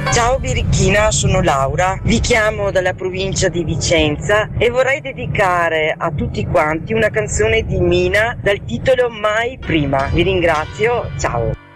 Ciao Birichina, sono Laura, vi chiamo dalla provincia di Vicenza e vorrei dedicare a tutti quanti una canzone di Mina dal titolo Mai Prima. Vi ringrazio, ciao.